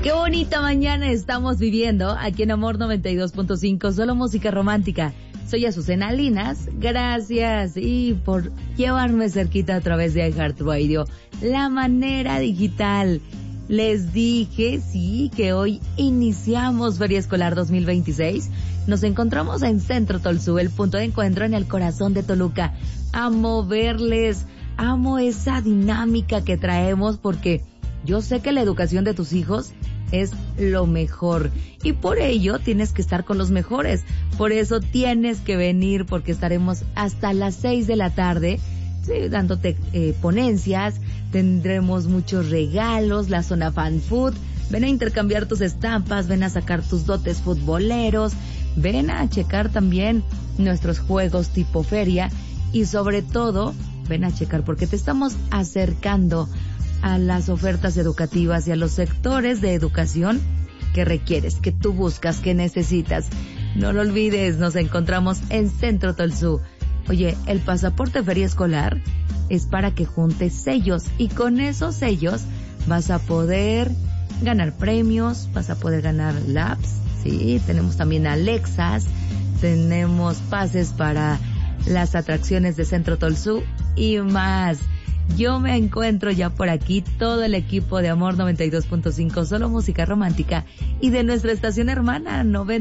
Qué bonita mañana estamos viviendo aquí en Amor 92.5, solo música romántica. Soy Azucena Linas, gracias y por llevarme cerquita a través de iHeartRadio, la manera digital. Les dije, sí, que hoy iniciamos Feria Escolar 2026. Nos encontramos en Centro Tolsú, el punto de encuentro en el corazón de Toluca. Amo verles, amo esa dinámica que traemos porque yo sé que la educación de tus hijos es lo mejor y por ello tienes que estar con los mejores. Por eso tienes que venir porque estaremos hasta las 6 de la tarde, sí, dándote ponencias. Tendremos muchos regalos, la zona fan food. Ven a intercambiar tus estampas, ven a sacar tus dotes futboleros, ven a checar también nuestros juegos tipo feria y sobre todo ven a checar porque te estamos acercando a las ofertas educativas y a los sectores de educación que requieres, que tú buscas, que necesitas. No lo olvides, nos encontramos en Centro Tolsú. Oye, el pasaporte Feria Escolar es para que juntes sellos y con esos sellos vas a poder ganar premios, vas a poder ganar laps, sí, tenemos también Alexas, tenemos pases para las atracciones de Centro Tolsú y más. Yo me encuentro ya por aquí, todo el equipo de Amor 92.5, solo música romántica, y de nuestra estación hermana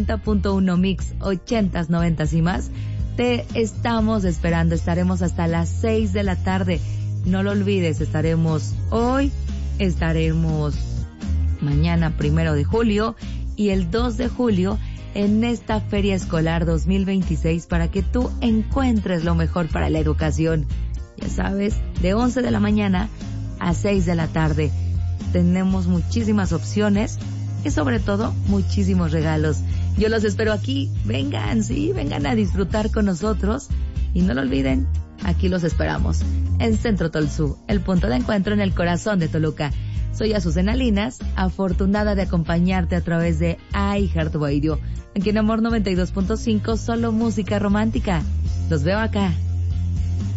90.1 Mix, 80s, 90s y más. Te estamos esperando, estaremos hasta las 6 de la tarde. No lo olvides, estaremos hoy, estaremos mañana 1 de julio y el 2 de julio en esta Feria Escolar 2026 para que tú encuentres lo mejor para la educación. Ya sabes, de 11 de la mañana a 6 de la tarde. Tenemos muchísimas opciones y sobre todo muchísimos regalos. Yo los espero aquí. Vengan, sí, vengan a disfrutar con nosotros. Y no lo olviden, aquí los esperamos. En Centro Tolsú, el punto de encuentro en el corazón de Toluca. Soy Azucena Linas, afortunada de acompañarte a través de iHeartRadio. Aquí en Amor 92.5, solo música romántica. Los veo acá.